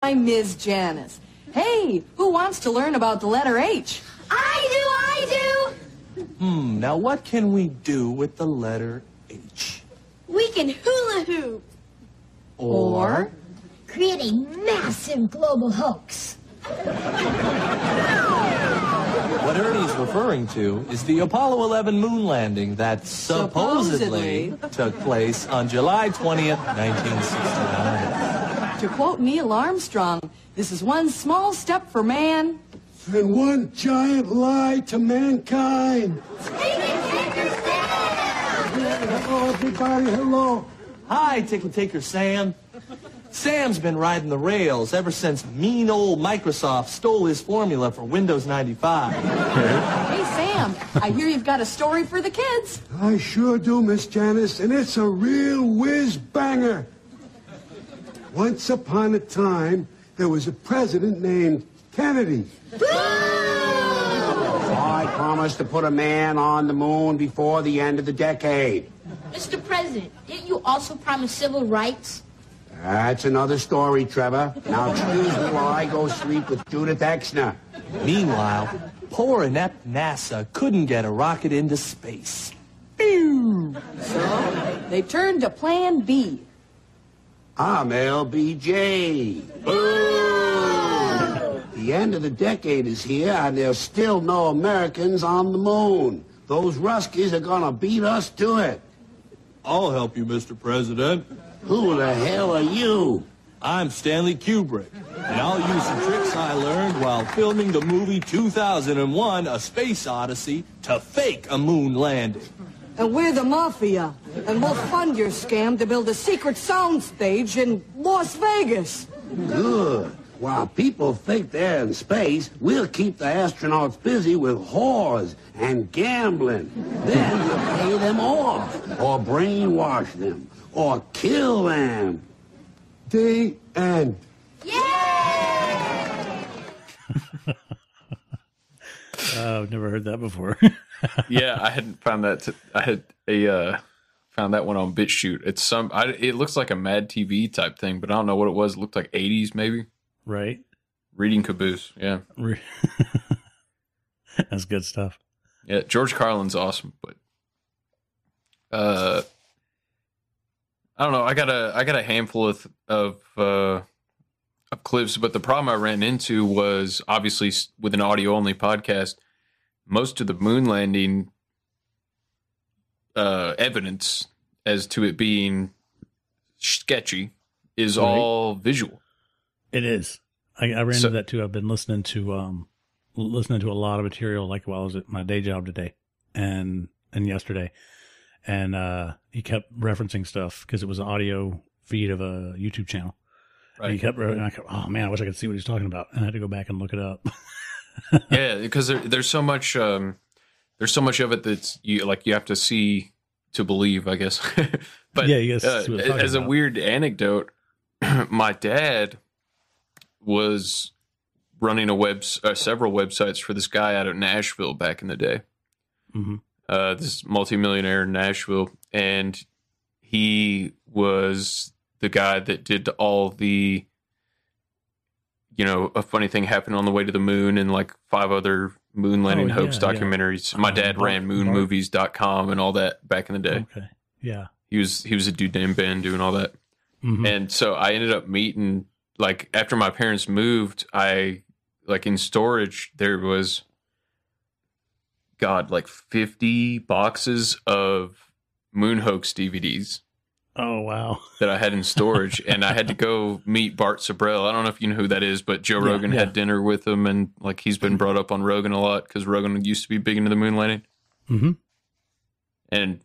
I'm Ms. Janice. Hey, who wants to learn about the letter H? I do! Now what can we do with the letter H? We can hula hoop. Or? Create a massive global hoax. What Ernie's referring to is the Apollo 11 moon landing that supposedly took place on July 20th, 1969. To quote Neil Armstrong, this is one small step for man. And one giant lie to mankind. Hello, everybody. Hello. Hi, Tickle Taker Sam. Sam's been riding the rails ever since mean old Microsoft stole his formula for Windows 95. Hey, Sam, I hear you've got a story for the kids. I sure do, Miss Janice, and it's a real whiz-banger. Once upon a time, there was a president named Kennedy. I promised to put a man on the moon before the end of the decade. Mr. President, didn't you also promise civil rights? That's another story, Trevor. Now excuse me while I go sleep with Judith Exner. Meanwhile, poor inept NASA couldn't get a rocket into space. Pew! So they turned to Plan B. I'm LBJ. The end of the decade is here, and there's still no Americans on the moon. Those Ruskies are gonna beat us to it. I'll help you, Mr. President. Who the hell are you? I'm Stanley Kubrick, and I'll use some tricks I learned while filming the movie 2001, A Space Odyssey, to fake a moon landing. And we're the Mafia, and we'll fund your scam to build a secret soundstage in Las Vegas. Good. While people think they're in space, we'll keep the astronauts busy with whores and gambling. Then we'll pay them off, or brainwash them, or kill them. The end. I've never heard that before. Yeah, I hadn't found that. Found that one on BitChute. It's it looks like a Mad TV type thing, but I don't know what it was. It looked like 80s maybe. Right. Reading Caboose. Yeah. That's good stuff. Yeah, George Carlin's awesome, but I don't know. I got a handful of clips, but the problem I ran into was obviously with an audio only podcast, most of the moon landing evidence as to it being sketchy is all visual. It is. I ran into that too. I've been listening to a lot of material, like while I was at my day job today and yesterday, and he kept referencing stuff because it was an audio feed of a YouTube channel. Right. And he kept, and I kept, oh man, I wish I could see what he's talking about, and I had to go back and look it up. Yeah, because there's so much of it that's you have to see to believe, I guess. But yeah, you guys as a weird anecdote, my dad was running several websites for this guy out of Nashville back in the day. Mm-hmm. This multimillionaire in Nashville, and he was the guy that did all the, a funny thing happened on the way to the moon and like 5 other moon landing hoax documentaries. Yeah. My dad ran moonmovies.com and all that back in the day. Okay. Yeah. He was a dude named Ben doing all that. Mm-hmm. And so I ended up meeting, like, after my parents moved, in storage, there was, like 50 boxes of moon hoax DVDs. Oh, wow. That I had in storage, and I had to go meet Bart Sabrell. I don't know if you know who that is, but Joe Rogan had dinner with him, and like he's been brought up on Rogan a lot because Rogan used to be big into the moon landing. Mm-hmm. And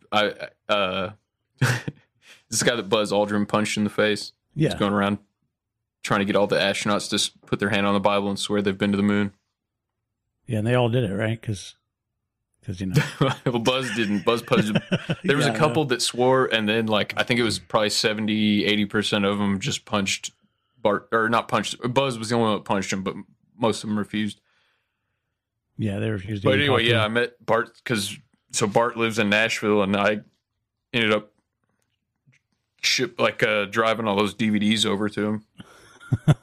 this guy that Buzz Aldrin punched in the face. Yeah. He's going around trying to get all the astronauts to put their hand on the Bible and swear they've been to the moon. Yeah, and they all did it, right? Because well, Buzz didn't. Buzz punched. There was a couple that swore, and then I think it was probably 70-80% of them just punched Bart, or not punched. Buzz was the only one that punched him, but most of them refused. Yeah, they refused. But anyway, I met Bart so Bart lives in Nashville, and I ended up driving all those DVDs over to him.